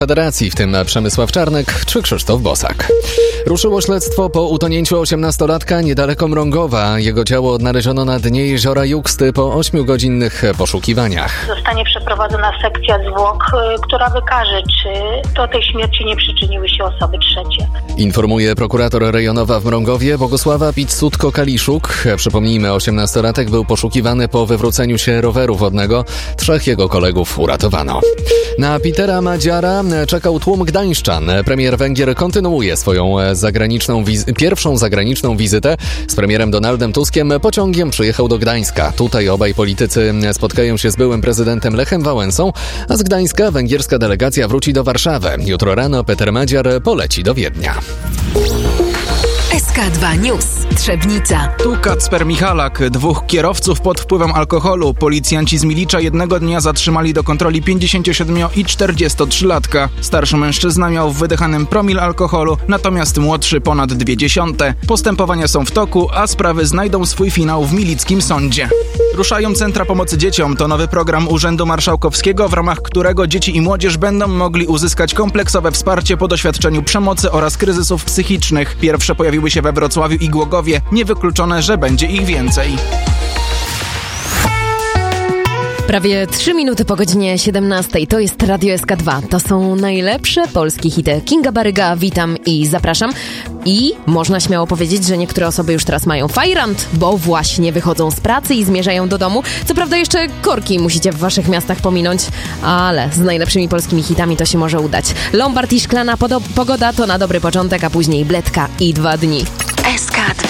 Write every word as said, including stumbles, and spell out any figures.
Federacji, w tym Przemysław Czarnek czy Krzysztof Bosak. Ruszyło śledztwo po utonięciu osiemnastolatka niedaleko Mrągowa. Jego ciało odnaleziono na dnie jeziora Juksty po ośmiogodzinnych poszukiwaniach. Zostanie przeprowadzona sekcja zwłok, która wykaże, czy do tej śmierci nie przyczyniły się osoby trzecie. Informuje prokurator rejonowa w Mrągowie Bogusława Pizzutko-Kaliszuk. Przypomnijmy, osiemnastolatek był poszukiwany po wywróceniu się roweru wodnego. Trzech jego kolegów uratowano. Na Petera Madziara czekał tłum gdańszczan. Premier Węgier kontynuuje swoją zagraniczną wiz- pierwszą zagraniczną wizytę. Z premierem Donaldem Tuskiem pociągiem przyjechał do Gdańska. Tutaj obaj politycy spotkają się z byłym prezydentem Lechem Wałęsą, a z Gdańska węgierska delegacja wróci do Warszawy. Jutro rano Peter Madziar poleci do Wiednia. S K dwa News. Trzebnica. Tu Kacper Michalak. Dwóch kierowców pod wpływem alkoholu. Policjanci z Milicza jednego dnia zatrzymali do kontroli pięćdziesięciosiedmio- i czterdziestotrzylatka. Starszy mężczyzna miał w wydychanym promil alkoholu, natomiast młodszy ponad dwie dziesiąte. Postępowania są w toku, a sprawy znajdą swój finał w milickim sądzie. Ruszają Centra Pomocy Dzieciom. To nowy program Urzędu Marszałkowskiego, w ramach którego dzieci i młodzież będą mogli uzyskać kompleksowe wsparcie po doświadczeniu przemocy oraz kryzysów psychicznych. Pierwsze pojawiły się we Wrocławiu i Głogowie. Niewykluczone, że będzie ich więcej. Prawie trzy minuty po godzinie siedemnastej. To jest Radio S K dwa. To są najlepsze polskie hity. Kinga Baryga, witam i zapraszam. I można śmiało powiedzieć, że niektóre osoby już teraz mają fajrant, bo właśnie wychodzą z pracy i zmierzają do domu. Co prawda jeszcze korki musicie w waszych miastach pominąć, ale z najlepszymi polskimi hitami to się może udać. Lombard i szklana podo- pogoda to na dobry początek, a później bledka i dwa dni. S K dwa.